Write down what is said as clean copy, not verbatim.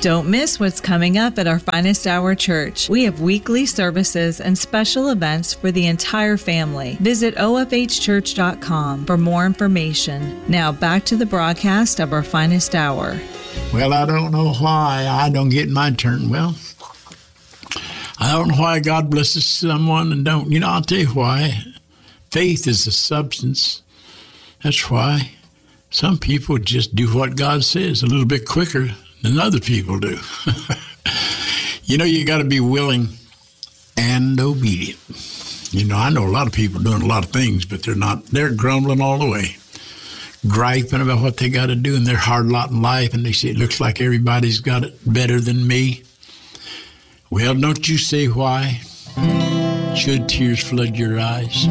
Don't miss what's coming up at our Finest Hour Church. We have weekly services and special events for the entire family. Visit ofhchurch.com for more information. Now back to the broadcast of our Finest Hour. Well, I don't know why I don't get my turn. Well, I don't know why God blesses someone and don't. You know, I'll tell you why. Faith is a substance. That's why some people just do what God says a little bit quicker than other people do. You know, you got to be willing and obedient. You know, I know a lot of people doing a lot of things, but they're grumbling all the way, griping about what they got to do in their hard lot in life, and they say, it looks like everybody's got it better than me. Well, don't you say why? Should tears flood your eyes?